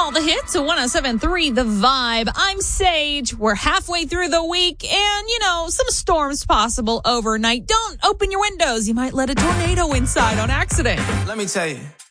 All the hits at 107.3 The Vibe. I'm Sage. We're halfway through the week and, some storms possible overnight. Don't open your windows. You might let a tornado inside on accident. Let me tell you.